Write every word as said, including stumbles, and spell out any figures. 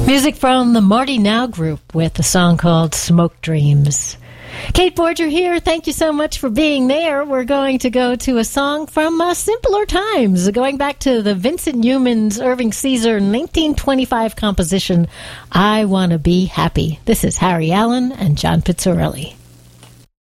Music from the Marty Now Group with a song called Smoke Dreams. Kate Borger here. Thank you so much for being there. We're going to go to a song from uh, simpler times, going back to the Vincent Youmans, Irving Caesar nineteen twenty-five composition, I Want to Be Happy. This is Harry Allen and John Pizzarelli.